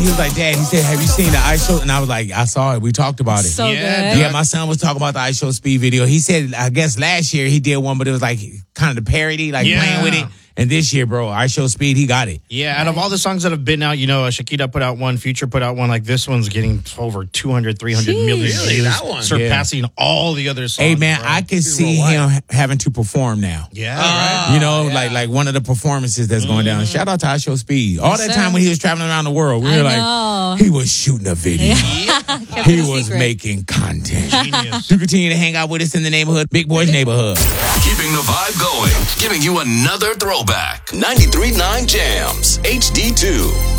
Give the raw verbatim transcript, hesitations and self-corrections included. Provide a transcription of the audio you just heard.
he was like, Dad, he said, have you seen the Ice Show? And I was like, I saw it. We talked about it. So Yeah, good. Yeah, my son was talking about the Ice Show Speed video. He said, I guess last year he did one, but it was like kind of the parody, like Yeah. playing with it. And this year, bro, Ice Show Speed, he got it. Yeah, out of all the songs that have been out, you know, uh, Shakira put out one, Future put out one. Like this one's getting over two hundred, three hundred million Really? views, That one? surpassing all the other songs. Hey, man, bro. I can see worldwide. him having to perform now. Yeah, Uh, You know, yeah. like like one of the performances that's going down. Shout out to Ice Show Speed. All that sir. time when he was traveling around the world, we I were know. like, he was shooting a video. Kept He it a was secret. making content. genius. You continue to hang out with us in the neighborhood, Big Boys Neighborhood. Keeping the vibe going, giving you another throwback. ninety-three point nine Jams, H D two.